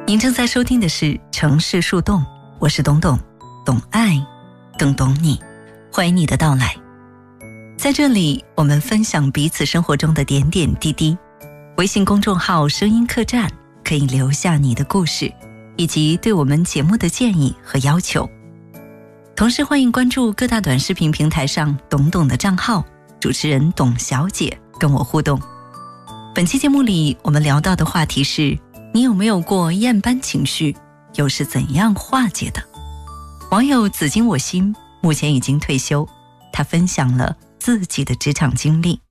您正在收听的是城市树洞，我是董董，懂爱更懂你，欢迎你的到来。在这里我们分享彼此生活中的点点滴滴。微信公众号声音客栈可以留下你的故事以及对我们节目的建议和要求，同时欢迎关注各大短视频平台上董董的账号，主持人董小姐跟我互动。本期节目里我们聊到的话题是，你有没有过厌班情绪，又是怎样化解的？网友紫金我心目前已经退休，他分享了自己的职场经历。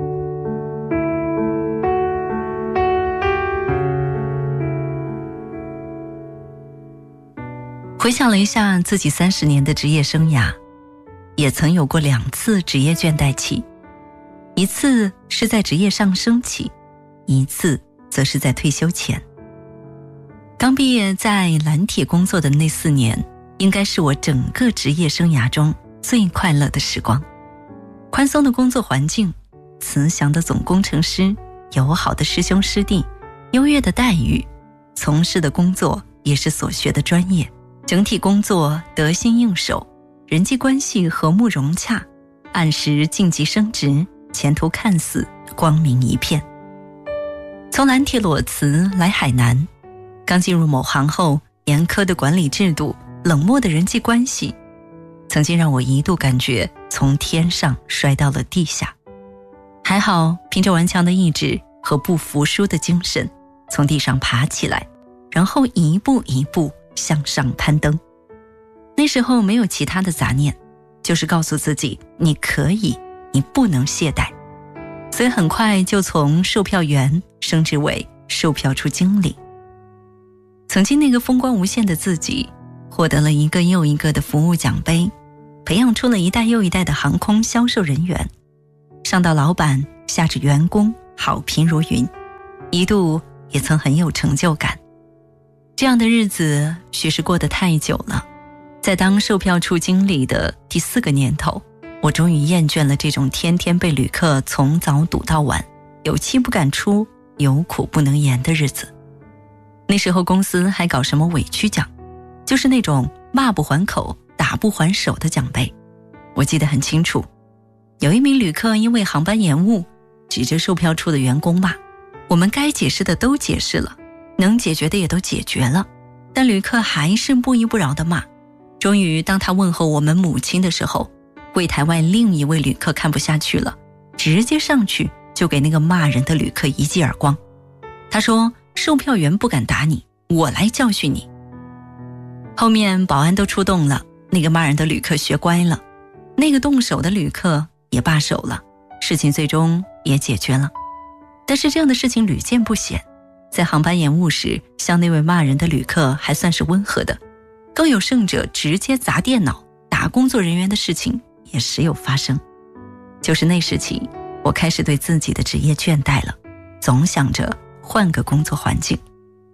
回想了一下自己30年的职业生涯，也曾有过2次职业倦怠期，一次是在职业上升期，一次则是在退休前。刚毕业在蓝铁工作的那4年，应该是我整个职业生涯中最快乐的时光。宽松的工作环境，慈祥的总工程师，友好的师兄师弟，优越的待遇，从事的工作也是所学的专业，整体工作得心应手，人际关系和睦融洽，按时晋级升职，前途看似光明一片。从蓝铁裸辞来海南，刚进入某行后，严苛的管理制度，冷漠的人际关系，曾经让我一度感觉从天上摔到了地下。还好凭着顽强的意志和不服输的精神，从地上爬起来，然后一步一步向上攀登。那时候没有其他的杂念，就是告诉自己你可以，你不能懈怠。所以很快就从售票员升职为售票处经理。曾经那个风光无限的自己，获得了一个又一个的服务奖杯，培养出了一代又一代的航空销售人员，上到老板，下至员工，好评如云，一度也曾很有成就感。这样的日子许是过得太久了，在当售票处经理的第4个年头，我终于厌倦了这种天天被旅客从早堵到晚，有气不敢出，有苦不能言的日子。那时候公司还搞什么委屈奖，就是那种骂不还口，打不还手的奖杯。我记得很清楚，有一名旅客因为航班延误，指着售票处的员工骂，我们该解释的都解释了，能解决的也都解决了，但旅客还是不依不饶地骂。终于当他问候我们母亲的时候，柜台外另一位旅客看不下去了，直接上去就给那个骂人的旅客一记耳光。他说，售票员不敢打你，我来教训你。后面保安都出动了，那个骂人的旅客学乖了，那个动手的旅客也罢手了，事情最终也解决了。但是这样的事情屡见不鲜，在航班延误时，像那位骂人的旅客还算是温和的，更有甚者直接砸电脑打工作人员的事情也时有发生。就是那时起，我开始对自己的职业倦怠了，总想着换个工作环境。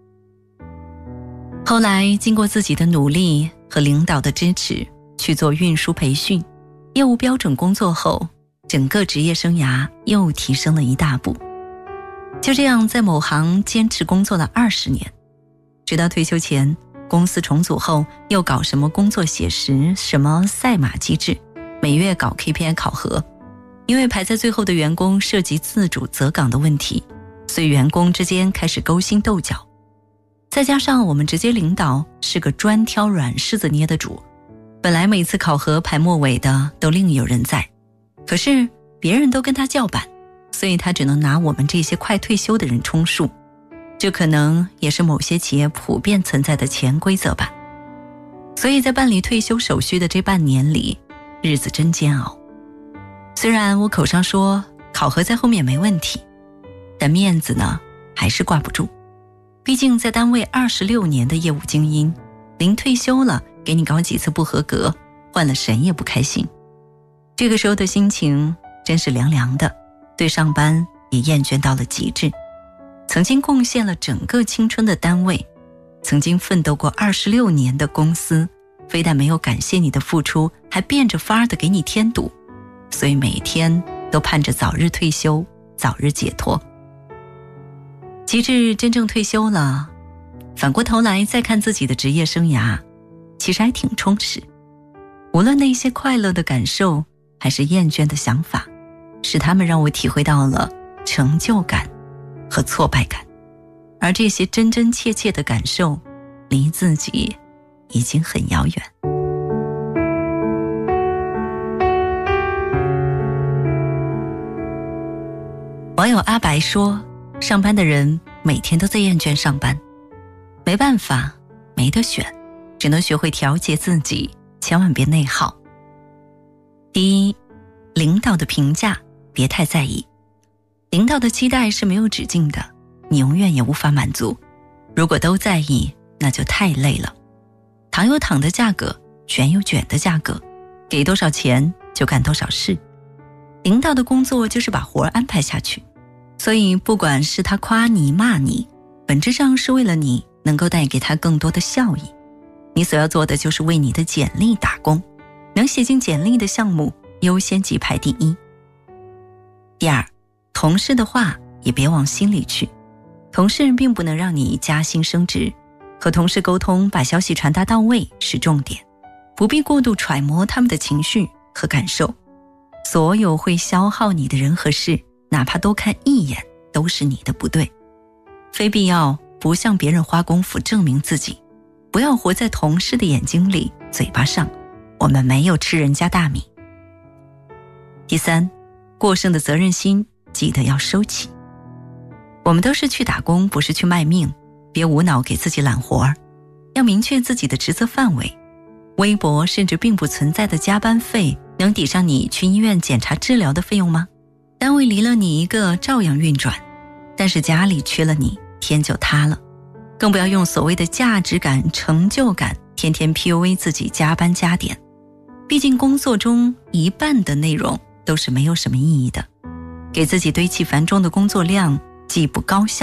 后来经过自己的努力和领导的支持，去做运输培训，业务标准工作后，整个职业生涯又提升了一大步。就这样在某行坚持工作了20年，直到退休前，公司重组后又搞什么工作写实，什么赛马机制，每月搞 KPI 考核。因为排在最后的员工涉及自主择岗的问题，所以员工之间开始勾心斗角。再加上我们直接领导是个专挑软柿子捏的主，本来每次考核排末尾的都另有人在，可是别人都跟他叫板，所以他只能拿我们这些快退休的人充数。这可能也是某些企业普遍存在的潜规则吧。所以在办理退休手续的这半年里，日子真煎熬。虽然我口上说考核在后面没问题，但面子呢还是挂不住。毕竟在单位26年的业务精英，临退休了给你搞几次不合格，换了谁也不开心。这个时候的心情真是凉凉的，对上班也厌倦到了极致。曾经贡献了整个青春的单位，曾经奋斗过26年的公司，非但没有感谢你的付出，还变着法儿的给你添堵，所以每天都盼着早日退休，早日解脱。及至真正退休了， 反过头来再看自己的职业生涯，其实还挺充实。无论那些快乐的感受还是厌倦的想法，是他们让我体会到了成就感和挫败感，而这些真真切切的感受离自己已经很遥远。网友阿白说，上班的人每天都在厌倦上班，没办法，没得选，只能学会调节自己，千万别内耗。第一，领导的评价别太在意，领导的期待是没有止境的，你永远也无法满足。如果都在意，那就太累了。糖有糖的价格，卷有卷的价格，给多少钱就干多少事。领导的工作就是把活安排下去，所以不管是他夸你骂你，本质上是为了你能够带给他更多的效益。你所要做的就是为你的简历打工，能写进简历的项目优先级排第一。第二，同事的话也别往心里去，同事并不能让你加薪升职，和同事沟通，把消息传达到位是重点，不必过度揣摩他们的情绪和感受。所有会消耗你的人和事，哪怕多看一眼，都是你的不对。非必要不向别人花功夫证明自己，不要活在同事的眼睛里嘴巴上，我们没有吃人家大米。第三，过剩的责任心记得要收起。我们都是去打工，不是去卖命，别无脑给自己揽活儿，要明确自己的职责范围。微薄甚至并不存在的加班费能抵上你去医院检查治疗的费用吗？单位离了你一个照样运转，但是家里缺了你，天就塌了。更不要用所谓的价值感、成就感天天 PUA 自己加班加点，毕竟工作中一半的内容都是没有什么意义的。给自己堆砌繁重的工作量，既不高效